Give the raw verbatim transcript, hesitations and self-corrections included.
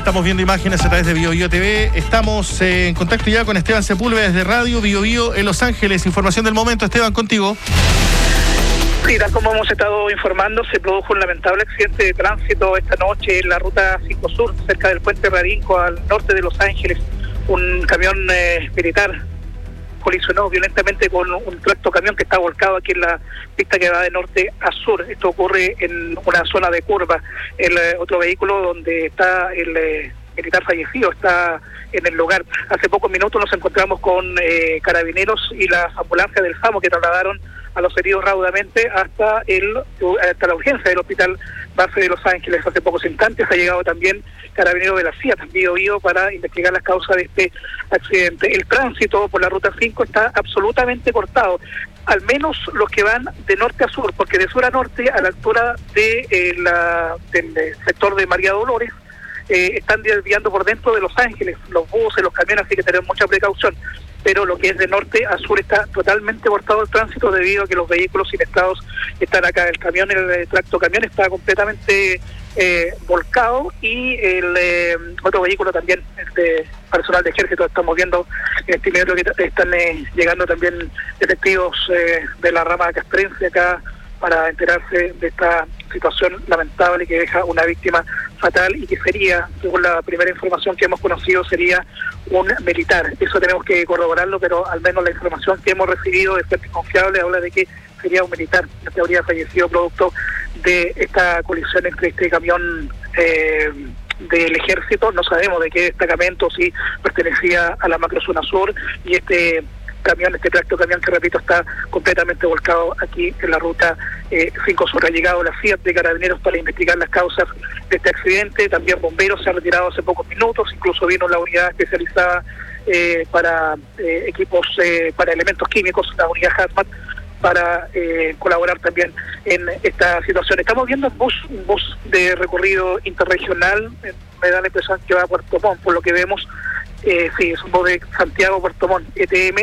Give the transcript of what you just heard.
estamos viendo imágenes a través de Bio Bio T V. Estamos eh, en contacto ya con Esteban Sepúlveda desde Radio Bio Bio en Los Ángeles. Información del momento, Esteban, contigo. Sí, tal como hemos estado informando, se produjo un lamentable accidente de tránsito esta noche en la ruta cinco Sur, cerca del puente Rarinco, al norte de Los Ángeles. Un camión eh, militar colisionó violentamente con un tractocamión que está volcado aquí en la pista que va de norte a sur. Esto ocurre en una zona de curva. El eh, otro vehículo donde está el eh, militar fallecido está en el lugar. Hace pocos minutos nos encontramos con eh, carabineros y las ambulancias del SAMU que trasladaron a los heridos raudamente hasta el hasta la urgencia del hospital base de Los Ángeles. Hace pocos instantes ha llegado también carabinero de la C I A, también Bio para investigar las causas de este accidente. El tránsito por la ruta cinco está absolutamente cortado, al menos los que van de norte a sur, porque de sur a norte, a la altura de eh, la, del sector de María Dolores, eh, están desviando por dentro de Los Ángeles los buses, los camiones, así que tenemos mucha precaución. Pero lo que es de norte a sur está totalmente cortado el tránsito debido a que los vehículos siniestrados están acá. El camión, el tractocamión está completamente eh, volcado y el eh, otro vehículo también, el de personal de ejército. Estamos viendo en este minuto que están eh, llegando también detectivos eh, de la rama castrense acá para enterarse de esta situación lamentable que deja una víctima fatal y que sería, según la primera información que hemos conocido, sería un militar. Eso tenemos que corroborarlo, pero al menos la información que hemos recibido de fuentes confiables habla de que sería un militar que habría fallecido producto de esta colisión entre este camión eh, del ejército. No sabemos de qué destacamento, si pertenecía a la macrozona sur, y este camión, este tractocamión que repito está completamente volcado aquí en la ruta eh, cinco Sur. Ha llegado la C I A de carabineros para investigar las causas de este accidente. También bomberos se han retirado hace pocos minutos, incluso vino la unidad especializada eh, para eh, equipos, eh, para elementos químicos, la unidad Hazmat, para eh, colaborar también en esta situación. Estamos viendo un bus, un bus de recorrido interregional, eh, me da la impresión que va a Puerto Montt, por lo que vemos. Eh, sí, es un bus de Santiago, Puerto Montt, E T M.